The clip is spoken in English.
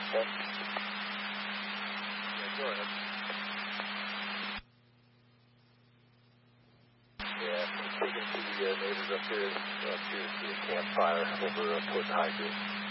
10. Yeah, go ahead. Yeah, I'm speaking to the neighbors up here. Appears to be a campfire over towards Highgate.